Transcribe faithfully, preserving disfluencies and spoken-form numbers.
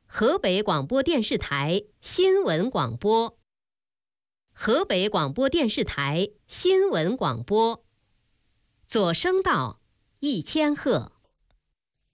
河北广播电视台新闻广播。河北广播电视台新闻广播，左声道一千赫。